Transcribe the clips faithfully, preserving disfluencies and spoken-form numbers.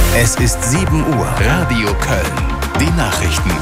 Es ist sieben Uhr. Radio Köln. Die Nachrichten.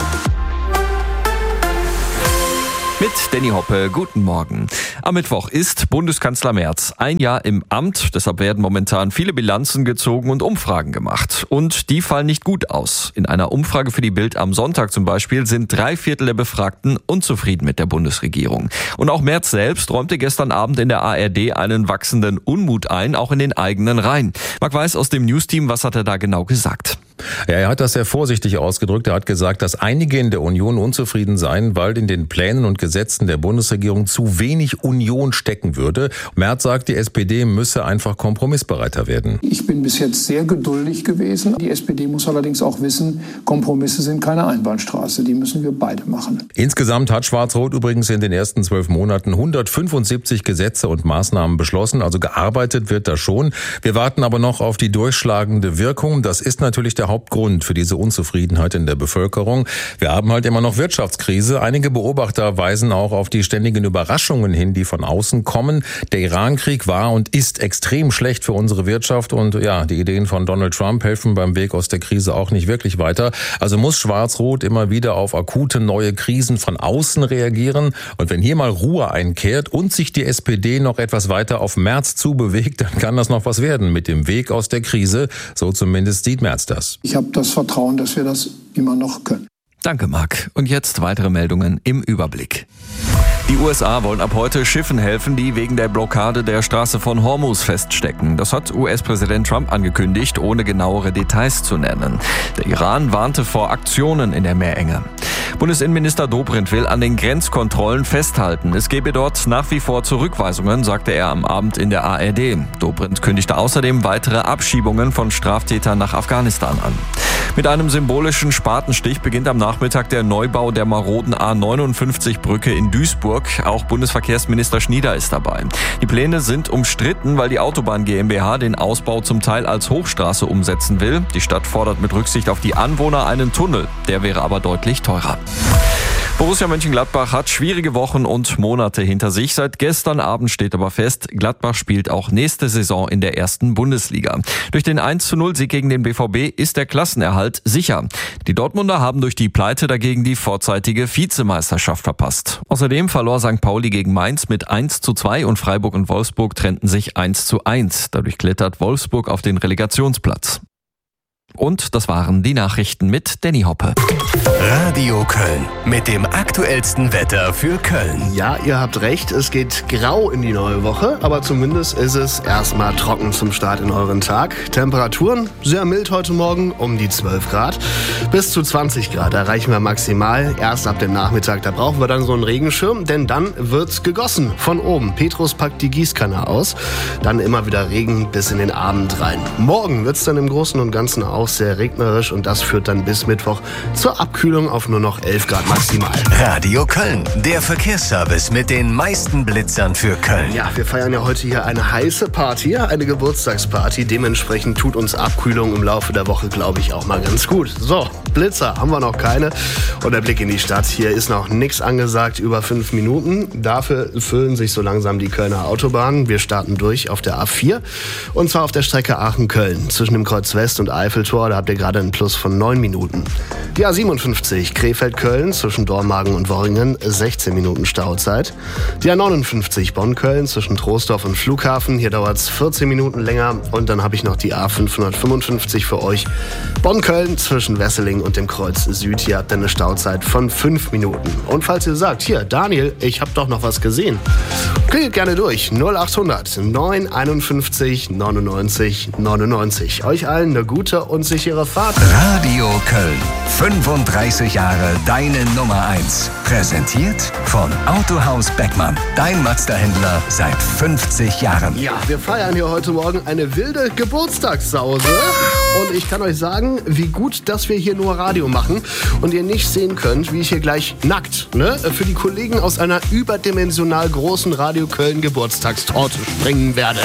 Mit Danny Hoppe, guten Morgen. Am Mittwoch ist Bundeskanzler Merz ein Jahr im Amt. Deshalb werden momentan viele Bilanzen gezogen und Umfragen gemacht. Und die fallen nicht gut aus. In einer Umfrage für die Bild am Sonntag zum Beispiel sind drei Viertel der Befragten unzufrieden mit der Bundesregierung. Und auch Merz selbst räumte gestern Abend in der A R D einen wachsenden Unmut ein, auch in den eigenen Reihen. Marc Weiß aus dem News-Team, was hat er da genau gesagt? Ja, er hat das sehr vorsichtig ausgedrückt. Er hat gesagt, dass einige in der Union unzufrieden seien, weil in den Plänen und Gesetzen der Bundesregierung zu wenig Union stecken würde. Merz sagt, die S P D müsse einfach kompromissbereiter werden. Ich bin bis jetzt sehr geduldig gewesen. Die S P D muss allerdings auch wissen, Kompromisse sind keine Einbahnstraße. Die müssen wir beide machen. Insgesamt hat Schwarz-Rot übrigens in den ersten zwölf Monaten hundertfünfundsiebzig Gesetze und Maßnahmen beschlossen. Also gearbeitet wird da schon. Wir warten aber noch auf die durchschlagende Wirkung. Das ist natürlich der Hauptgrund für diese Unzufriedenheit in der Bevölkerung. Wir haben halt immer noch Wirtschaftskrise. Einige Beobachter weisen auch auf die ständigen Überraschungen hin, die von außen kommen. Der Iran-Krieg war und ist extrem schlecht für unsere Wirtschaft und ja, die Ideen von Donald Trump helfen beim Weg aus der Krise auch nicht wirklich weiter. Also muss Schwarz-Rot immer wieder auf akute neue Krisen von außen reagieren. Und wenn hier mal Ruhe einkehrt und sich die S P D noch etwas weiter auf Merz zubewegt, dann kann das noch was werden mit dem Weg aus der Krise. So zumindest sieht Merz das. Ich habe das Vertrauen, dass wir das immer noch können. Danke, Marc. Und jetzt weitere Meldungen im Überblick. Die U S A wollen ab heute Schiffen helfen, die wegen der Blockade der Straße von Hormuz feststecken. Das hat U S-Präsident Trump angekündigt, ohne genauere Details zu nennen. Der Iran warnte vor Aktionen in der Meerenge. Bundesinnenminister Dobrindt will an den Grenzkontrollen festhalten. Es gebe dort nach wie vor Zurückweisungen, sagte er am Abend in der A R D. Dobrindt kündigte außerdem weitere Abschiebungen von Straftätern nach Afghanistan an. Mit einem symbolischen Spatenstich beginnt am Nachmittag der Neubau der maroden A neunundfünfzig Brücke in Duisburg. Auch Bundesverkehrsminister Schnieder ist dabei. Die Pläne sind umstritten, weil die Autobahn GmbH den Ausbau zum Teil als Hochstraße umsetzen will. Die Stadt fordert mit Rücksicht auf die Anwohner einen Tunnel. Der wäre aber deutlich teurer. Borussia Mönchengladbach hat schwierige Wochen und Monate hinter sich. Seit gestern Abend steht aber fest, Gladbach spielt auch nächste Saison in der ersten Bundesliga. Durch den eins zu null Sieg gegen den B V B ist der Klassenerhalt sicher. Die Dortmunder haben durch die Pleite dagegen die vorzeitige Vizemeisterschaft verpasst. Außerdem verlor Sankt Pauli gegen Mainz mit eins zu zwei und Freiburg und Wolfsburg trennten sich eins zu eins. Dadurch klettert Wolfsburg auf den Relegationsplatz. Und das waren die Nachrichten mit Danny Hoppe. Radio Köln mit dem aktuellsten Wetter für Köln. Ja, ihr habt recht, es geht grau in die neue Woche, aber zumindest ist es erstmal trocken zum Start in euren Tag. Temperaturen sehr mild heute Morgen, um die zwölf Grad. Bis zu zwanzig Grad erreichen wir maximal. Erst ab dem Nachmittag, da brauchen wir dann so einen Regenschirm, denn dann wird's gegossen von oben. Petrus packt die Gießkanne aus, dann immer wieder Regen bis in den Abend rein. Morgen wird's dann im Großen und Ganzen auch sehr regnerisch und das führt dann bis Mittwoch zur Abkühlung auf nur noch elf Grad maximal. Radio Köln, der Verkehrsservice mit den meisten Blitzern für Köln. Ja, wir feiern ja heute hier eine heiße Party, eine Geburtstagsparty. Dementsprechend tut uns Abkühlung im Laufe der Woche, glaube ich, auch mal ganz gut. So, Blitzer haben wir noch keine. Und der Blick in die Stadt. Hier ist noch nichts angesagt, über fünf Minuten. Dafür füllen sich so langsam die Kölner Autobahnen. Wir starten durch auf der A vier. Und zwar auf der Strecke Aachen-Köln. Zwischen dem Kreuz West und Eiffeltor, da habt ihr gerade einen Plus von neun Minuten. Die A siebenundfünfzig Krefeld-Köln zwischen Dormagen und Worringen, sechzehn Minuten Stauzeit. Die A neunundfünfzig Bonn-Köln zwischen Troisdorf und Flughafen, hier dauert es vierzehn Minuten länger. Und dann habe ich noch die A fünfhundertfünfundfünfzig für euch. Bonn-Köln zwischen Wesseling und dem Kreuz Süd, hier habt ihr eine Stauzeit von fünf Minuten. Und falls ihr sagt, hier, Daniel, ich habe doch noch was gesehen, klingt gerne durch. null achthundert neun einundfünfzig neunundneunzig neunundneunzig. Euch allen eine gute und sichere Fahrt. Radio Köln. fünfunddreißig Jahre deine Nummer eins. Präsentiert von Autohaus Beckmann. Dein Mazda-Händler seit fünfzig Jahren. Ja, wir feiern hier heute Morgen eine wilde Geburtstagssause. Und ich kann euch sagen, wie gut, dass wir hier nur Radio machen und ihr nicht sehen könnt, wie ich hier gleich nackt, ne, für die Kollegen aus einer überdimensional großen Radio Köln Geburtstagstorte springen werde.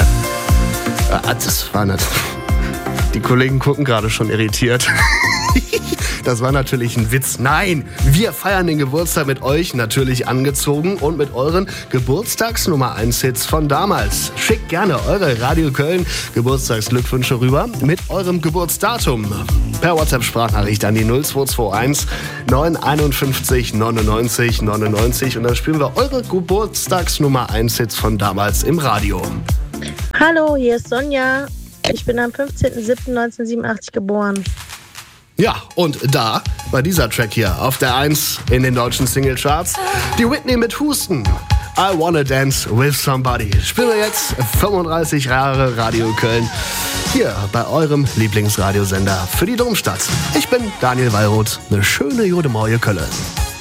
Ja, das war nicht. Die Kollegen gucken gerade schon irritiert. Das war natürlich ein Witz. Nein, wir feiern den Geburtstag mit euch, natürlich angezogen und mit euren Geburtstags-Nummer eins Hits von damals. Schickt gerne eure Radio Köln Geburtstagsglückwünsche rüber mit eurem Geburtsdatum. Per WhatsApp-Sprachnachricht an die null zwei zwei eins neun fünf eins neunundneunzig neunundneunzig und dann spielen wir eure Geburtstagsnummer eins Hits von damals im Radio. Hallo, hier ist Sonja. Ich bin am fünfzehnten siebten neunzehnhundertsiebenundachtzig geboren. Ja, und da, bei dieser Track hier, auf der eins in den deutschen Singlecharts, die Whitney mit Husten. I Wanna Dance With Somebody. Spielen wir jetzt fünfunddreißig Jahre Radio Köln. Hier bei eurem Lieblingsradiosender für die Domstadt. Ich bin Daniel Wallroth. Eine schöne Jode Morje Köln.